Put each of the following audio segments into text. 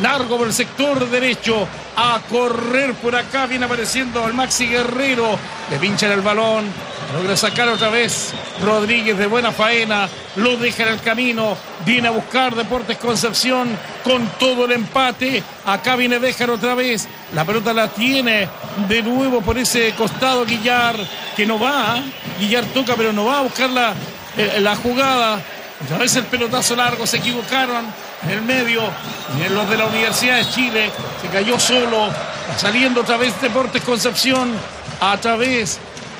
largo por el sector derecho, a correr por acá, viene apareciendo el Maxi Guerrero, le pinchan el balón, logra sacar otra vez Rodríguez de buena faena, lo deja en el camino, viene a buscar Deportes Concepción con todo el empate, acá viene Béjar otra vez, la pelota la tiene de nuevo por ese costado Guillar, que no va, Guillar toca pero no va a buscar la jugada, otra vez el pelotazo largo, se equivocaron en el medio, y en los de la Universidad de Chile, se cayó solo, saliendo otra vez Deportes Concepción, a través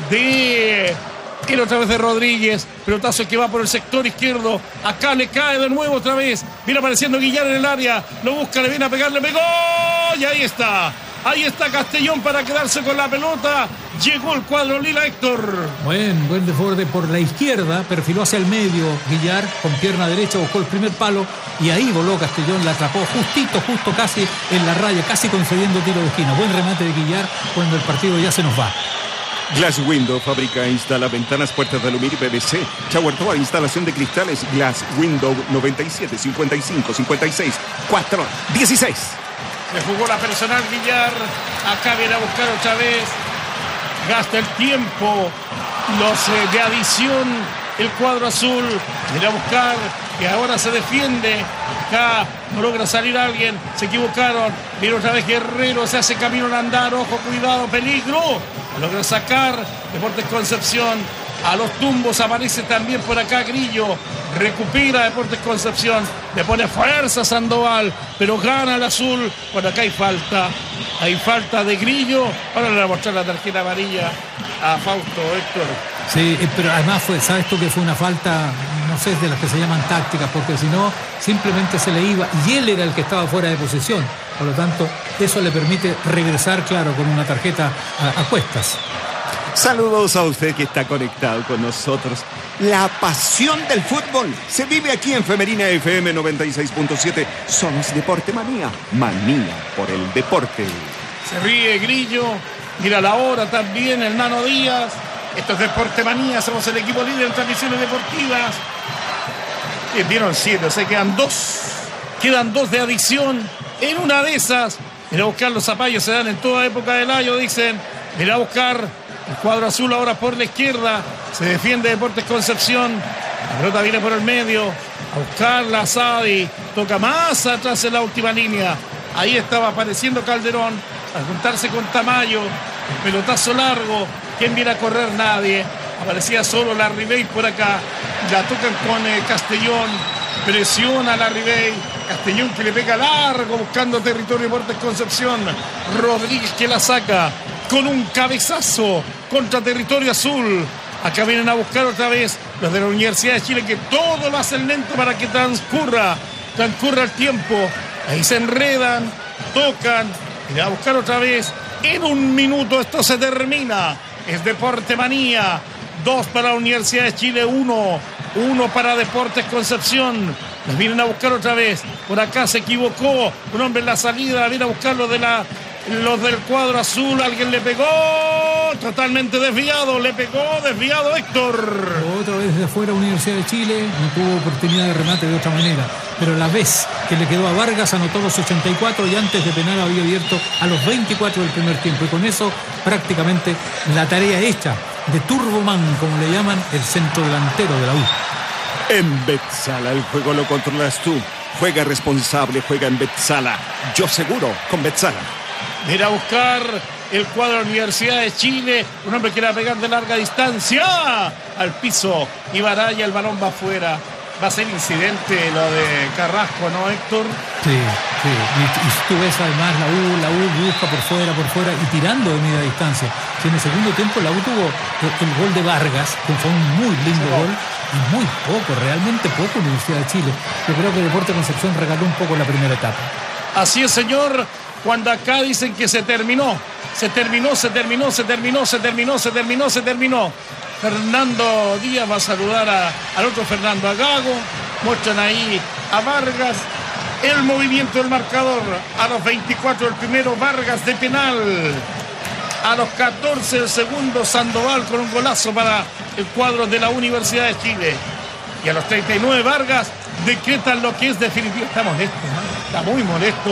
de Rodríguez, pelotazo que va por el sector izquierdo, acá le cae de nuevo otra vez, viene apareciendo Guillar en el área, lo busca, le viene a pegar, le pegó, y ahí está Castellón para quedarse con la pelota, llegó el cuadro lila, Héctor. Buen desborde por la izquierda, perfiló hacia el medio Guillar, con pierna derecha buscó el primer palo, y ahí voló Castellón, la atrapó justo casi en la raya, casi concediendo tiro de esquina, buen remate de Guillar cuando el partido ya se nos va. Glass Window fabrica e instala ventanas, puertas de aluminio y PVC. Shower Door, instalación de cristales. Glass Window 97 55 56 4 16. Le jugó la personal Guillar. Acá viene a buscar otra vez. Gasta el tiempo. Los de adición. El cuadro azul. Viene a buscar. Que ahora se defiende. Acá no logra salir alguien. Se equivocaron. Viene otra vez Guerrero. Se hace camino al andar. Ojo, cuidado, peligro. Logra sacar Deportes Concepción. A los tumbos aparece también por acá Grillo. Recupera Deportes Concepción. Le pone fuerza Sandoval. Pero gana el azul. Por acá hay falta. Hay falta de Grillo. Ahora le voy a mostrar la tarjeta amarilla a Fausto, Héctor. Sí, pero además ¿sabes tú que fue una falta, no sé, de las que se llaman tácticas? Porque si no, simplemente se le iba. Y él era el que estaba fuera de posesión. Por lo tanto, eso le permite regresar, claro, con una tarjeta a cuestas. Saludos a usted que está conectado con nosotros. La pasión del fútbol se vive aquí en Femenina FM 96.7. Somos Deporte Manía. Manía por el deporte. Se ríe Grillo. Mira la hora también, el Nano Díaz. Esto es Deporte Manía. Somos el equipo líder en transmisiones deportivas. Vieron 7, o sea, quedan dos de adición. En una de esas, mira a buscar los zapallos, se dan en toda época del año, dicen. Mira a buscar el cuadro azul ahora por la izquierda. Se defiende Deportes Concepción. La pelota viene por el medio. A buscarla a Sadi. Toca más atrás en la última línea. Ahí estaba apareciendo Calderón. Al juntarse con Tamayo. El pelotazo largo. ¿Quién viene a correr? Nadie. Aparecía solo la Ribey por acá. La tocan con Castellón. Presiona la Ribey. Castellón que le pega largo buscando territorio Deportes Concepción. Rodríguez que la saca con un cabezazo contra territorio azul. Acá vienen a buscar otra vez los de la Universidad de Chile, que todo lo hacen lento para que transcurra el tiempo. Ahí se enredan, tocan, y a buscar otra vez. En un minuto esto se termina. Es Deporte Manía. 2 para la Universidad de Chile, 1 para Deportes Concepción. Los vienen a buscar otra vez. Por acá se equivocó un hombre en la salida. Viene a buscar los del cuadro azul. Alguien le pegó. Totalmente desviado. Le pegó desviado Héctor. Otra vez de afuera Universidad de Chile. No tuvo oportunidad de remate de otra manera. Pero la vez que le quedó a Vargas anotó los 84 y antes de penal había abierto a los 24 del primer tiempo. Y con eso prácticamente la tarea hecha de Turboman, como le llaman, el centro delantero de la U. En Betzala el juego lo controlas tú. Juega responsable, juega en Betzala. Yo seguro con Betzala. Mira a buscar el cuadro de la Universidad de Chile. Un hombre que era pegar de larga distancia al piso. Y Baraya, el balón va afuera. Va a ser incidente lo de Carrasco, ¿no, Héctor? Sí. Y tú ves además la U busca por fuera y tirando de media distancia. Si en el segundo tiempo la U tuvo el gol de Vargas, que fue un muy lindo gol, y muy poco, realmente poco Universidad de Chile. Yo creo que Deportes Concepción regaló un poco la primera etapa. Así es, señor. Cuando acá dicen que se terminó. Fernando Díaz va a saludar al otro Fernando, a Gago. Muestran ahí a Vargas. El movimiento del marcador a los 24 el primero, Vargas de penal. A los 14 el segundo, Sandoval con un golazo para el cuadro de la Universidad de Chile. Y a los 39 Vargas decretan lo que es definitivo. Está molesto, ¿no? Está muy molesto